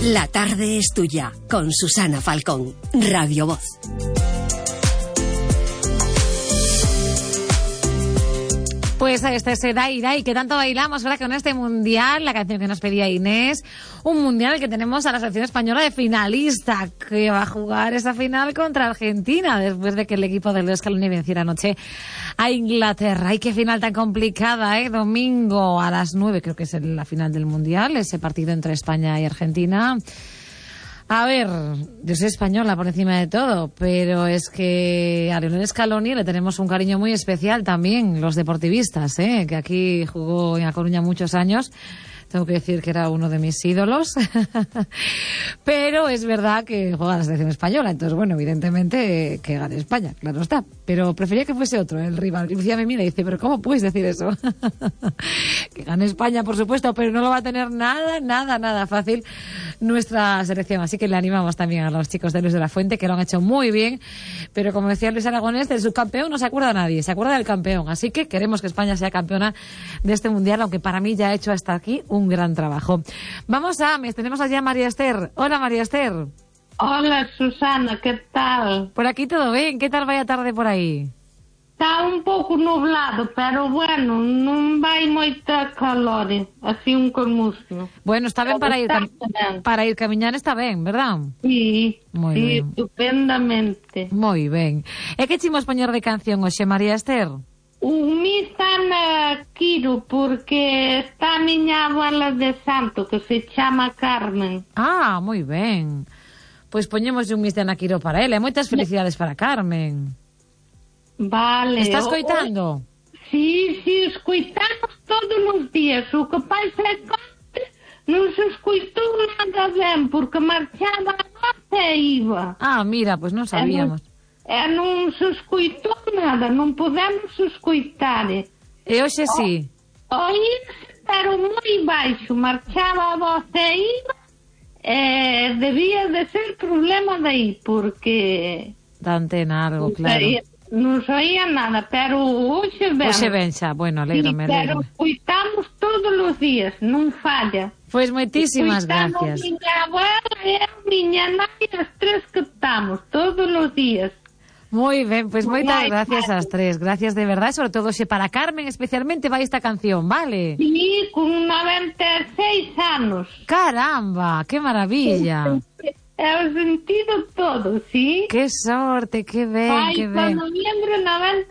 La tarde es tuya, con Susana Falcón, Radio Voz. Pues este es Dai Dai, que tanto bailamos ahora con este mundial, la canción que nos pedía Inés, un mundial que tenemos a la selección española de finalista, que va a jugar esa final contra Argentina, después de que el equipo de Leo Scaloni venciera anoche a Inglaterra. ¡Ay, qué final tan complicada, eh! Domingo a las 9, creo que es la final del mundial, ese partido entre España y Argentina. A ver, yo soy española por encima de todo, pero es que a Lionel Scaloni le tenemos un cariño muy especial también, los deportivistas, que aquí jugó en A Coruña muchos años. Tengo que decir que era uno de mis ídolos. Pero es verdad que juega la selección española. Entonces, bueno, evidentemente que gane España, claro está. Pero prefería que fuese otro, el rival. Y Lucía me mira y dice, ¿pero cómo puedes decir eso? Que gane España, por supuesto, pero no lo va a tener nada fácil nuestra selección. Así que le animamos también a los chicos de Luis de la Fuente, que lo han hecho muy bien. Pero como decía Luis Aragonés, del subcampeón no se acuerda nadie, se acuerda del campeón. Así que queremos que España sea campeona de este mundial, aunque para mí ya ha hecho hasta aquí un gran trabajo. Vamos a Ames, tenemos allá a María Esther. Hola, María Esther. Hola, Susana, ¿qué tal? Por aquí todo bien, ¿qué tal vaya tarde por aí? Está un pouco nublado, pero bueno, non vai moita calor, así un cormuslo. Bueno, está ben para ir camiñar, está ben, verdad? Sí, Moi sí, ben. estupendamente. Moi ben. E que chimos poñer de canción hoxe, María Esther? Mi está na Quiro porque está a miña abuela de santo que se chama Carmen. Ah, moi ben. Pois poñemos un Mr. Naquiro para ela. E moitas felicidades para Carmen. Vale. Estás coitando? Sí, escoitamos todos os días. O que pasa é que non se escoitou nada ben porque marchaba a noite e iba. Ah, mira, pois non sabíamos. Non se escoitou nada, non podemos escoitar. E hoxe sí? Oíse, pero moi baixo, marchaba a voz e iba, debía de ser problema de aí, porque... Da antena algo, claro. Non saía nada, pero hoxe ben. Hoxe ben xa, bueno, alégrame, sí, pero escoitamos todos os días, non falla. Pois moitísimas gracias. Miña abuela e miña nai, as tres que estamos, todos os días. Moi ben, pois moitas gracias ás tres, gracias de verdade, sobre todo xe para Carmen especialmente vai esta canción, vale? Sí, con 96 anos. Caramba, que maravilla. É o sentido todo, sí? Que sorte, que ben, que ben. Vai para noviembre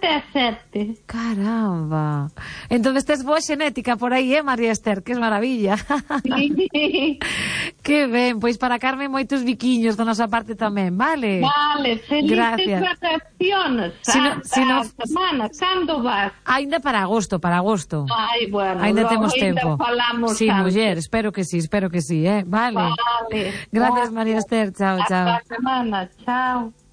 97. Caramba. Entonces tes boa xenética por aí, María Esther? Que es maravilla. Sí. Que ben, pois para Carmen moitos biquiños da nosa parte tamén, vale? Vale, felices vacaciones. A semana, cando vas? Ainda para agosto. Ai, bueno, ainda temos tempo. Sí, antes. muller, espero que sí, Vale. Vale. Gracias, María Esther. Chao, chao. Hasta la semana, chao.